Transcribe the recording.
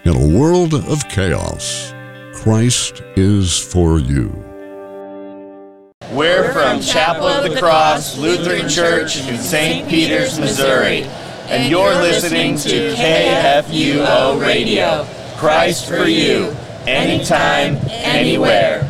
In a world of chaos, Christ is for you. We're from Chapel of the Cross Lutheran Church in St. Peters, Missouri, and you're listening to KFUO Radio. Christ for you, anytime, anywhere.